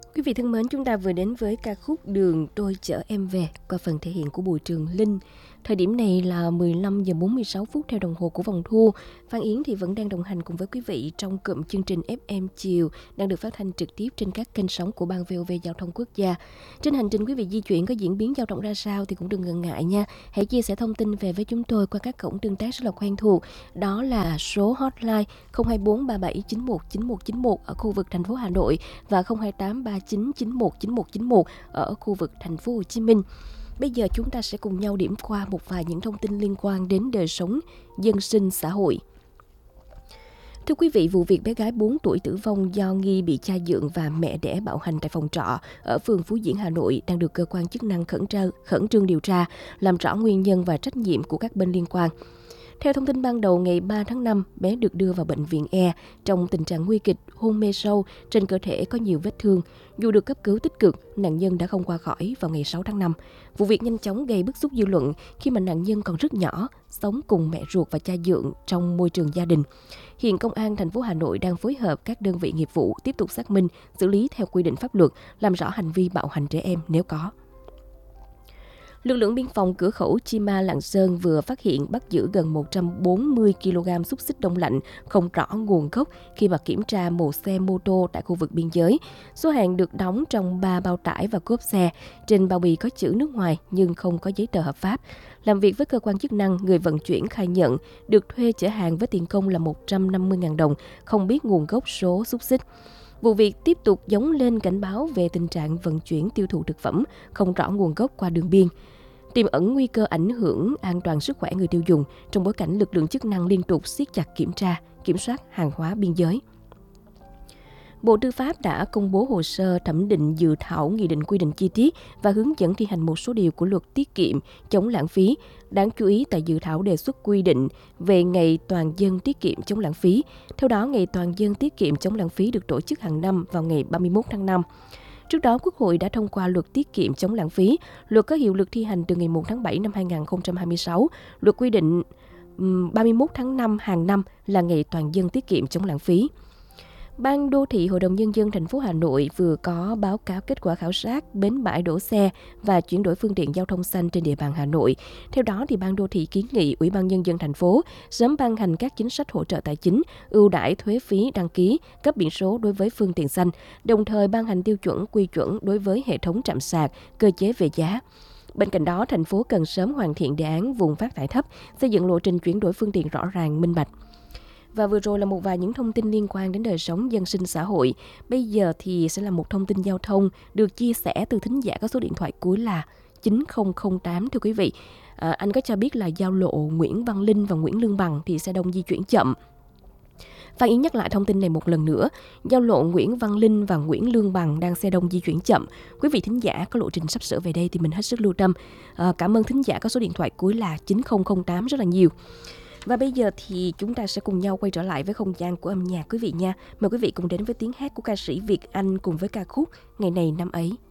Quý vị thân mến, chúng ta vừa đến với ca khúc Đường Tôi Chở Em Về qua phần thể hiện của Bùi Trường Linh. Thời điểm này là 15 giờ 46 phút theo đồng hồ của vòng thu. Phan Yến thì vẫn đang đồng hành cùng với quý vị trong cụm chương trình FM chiều đang được phát thanh trực tiếp trên các kênh sóng của Ban VOV Giao thông Quốc gia. Trên hành trình quý vị di chuyển có diễn biến giao thông ra sao thì cũng đừng ngần ngại nha. Hãy chia sẻ thông tin về với chúng tôi qua các cổng tương tác rất là quen thuộc. Đó là số hotline 024 37 91 9191 ở khu vực thành phố Hà Nội và 028 39 91 9191 ở khu vực thành phố Hồ Chí Minh. Bây giờ chúng ta sẽ cùng nhau điểm qua một vài những thông tin liên quan đến đời sống dân sinh xã hội. Thưa quý vị, vụ việc bé gái 4 tuổi tử vong do nghi bị cha dượng và mẹ đẻ bạo hành tại phòng trọ ở phường Phú Diễn, Hà Nội đang được cơ quan chức năng khẩn trương điều tra, làm rõ nguyên nhân và trách nhiệm của các bên liên quan. Theo thông tin ban đầu, ngày 3 tháng 5, bé được đưa vào bệnh viện E trong tình trạng nguy kịch, hôn mê sâu, trên cơ thể có nhiều vết thương. Dù được cấp cứu tích cực, nạn nhân đã không qua khỏi vào ngày 6 tháng 5. Vụ việc nhanh chóng gây bức xúc dư luận khi mà nạn nhân còn rất nhỏ, sống cùng mẹ ruột và cha dượng trong môi trường gia đình. Hiện Công an thành phố Hà Nội đang phối hợp các đơn vị nghiệp vụ tiếp tục xác minh, xử lý theo quy định pháp luật, làm rõ hành vi bạo hành trẻ em nếu có. Lực lượng biên phòng cửa khẩu Chi Ma, Lạng Sơn vừa phát hiện bắt giữ gần 140 kg xúc xích đông lạnh không rõ nguồn gốc khi mà kiểm tra một xe mô tô tại khu vực biên giới. Số hàng được đóng trong 3 bao tải và cốp xe. Trên bao bì có chữ nước ngoài nhưng không có giấy tờ hợp pháp. Làm việc với cơ quan chức năng, người vận chuyển khai nhận được thuê chở hàng với tiền công là 150.000 đồng, không biết nguồn gốc số xúc xích. Vụ việc tiếp tục dóng lên cảnh báo về tình trạng vận chuyển tiêu thụ thực phẩm không rõ nguồn gốc qua đường biên, tiềm ẩn nguy cơ ảnh hưởng an toàn sức khỏe người tiêu dùng trong bối cảnh lực lượng chức năng liên tục siết chặt kiểm tra, kiểm soát hàng hóa biên giới. Bộ Tư pháp đã công bố hồ sơ thẩm định dự thảo nghị định quy định chi tiết và hướng dẫn thi hành một số điều của luật tiết kiệm, chống lãng phí. Đáng chú ý tại dự thảo đề xuất quy định về Ngày Toàn dân tiết kiệm chống lãng phí. Theo đó, Ngày Toàn dân tiết kiệm chống lãng phí được tổ chức hàng năm vào ngày 31 tháng 5. Trước đó, Quốc hội đã thông qua luật tiết kiệm chống lãng phí. Luật có hiệu lực thi hành từ ngày 1 tháng 7 năm 2026. Luật quy định 31 tháng 5 hàng năm là Ngày Toàn dân tiết kiệm chống lãng phí. Ban Đô thị Hội đồng Nhân dân thành phố Hà Nội vừa có báo cáo kết quả khảo sát bến bãi đổ xe và chuyển đổi phương tiện giao thông xanh trên địa bàn Hà Nội. Theo đó, Ban Đô thị kiến nghị Ủy ban Nhân dân thành phố sớm ban hành các chính sách hỗ trợ tài chính, ưu đãi thuế phí đăng ký, cấp biển số đối với phương tiện xanh, đồng thời ban hành tiêu chuẩn quy chuẩn đối với hệ thống trạm sạc, cơ chế về giá. Bên cạnh đó, thành phố cần sớm hoàn thiện đề án vùng phát thải thấp, xây dựng lộ trình chuyển đổi phương tiện rõ ràng, minh bạch. Và vừa rồi là một vài những thông tin liên quan đến đời sống dân sinh xã hội. Bây giờ thì sẽ là một thông tin giao thông được chia sẻ từ thính giả có số điện thoại cuối là 9008. Thưa quý vị, anh có cho biết là giao lộ Nguyễn Văn Linh và Nguyễn Lương Bằng thì xe đông di chuyển chậm. Phan Yến nhắc lại thông tin này một lần nữa. Giao lộ Nguyễn Văn Linh và Nguyễn Lương Bằng đang xe đông di chuyển chậm. Quý vị thính giả có lộ trình sắp sửa về đây thì mình hết sức lưu tâm. Cảm ơn thính giả có số điện thoại cuối là 9008 rất là nhiều. Và bây giờ thì chúng ta sẽ cùng nhau quay trở lại với không gian của âm nhạc quý vị nha. Mời quý vị cùng đến với tiếng hát của ca sĩ Việt Anh cùng với ca khúc Ngày này năm ấy.